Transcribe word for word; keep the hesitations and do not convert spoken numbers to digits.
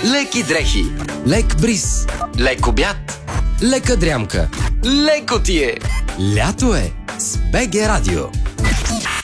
леки дрехи, лек бриз, лек обяд, лека дрямка. леко ти е. Лято е с БГ Радио.